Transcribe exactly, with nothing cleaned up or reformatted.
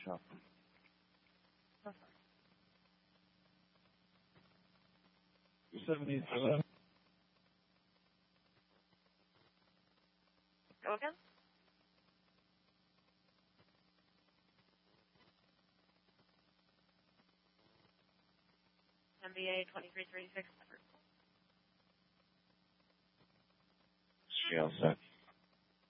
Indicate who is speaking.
Speaker 1: shop. two seventy-seven.
Speaker 2: Go again? M B A twenty-three thirty-six.
Speaker 1: She all set.